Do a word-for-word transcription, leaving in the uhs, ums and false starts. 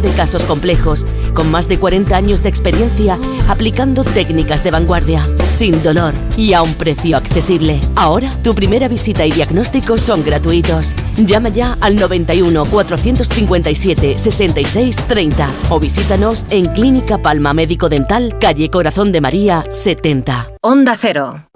de casos complejos, con más de cuarenta años de experiencia aplicando técnicas de vanguardia, sin dolor y a un precio accesible. Ahora, tu primera visita y diagnóstico son gratuitos. Llama ya al noventa y uno, cuatrocientos cincuenta y siete, sesenta y seis, treinta o visítanos en Clínica Palma Médico Dental, calle Corazón de María, setenta. Onda Cero.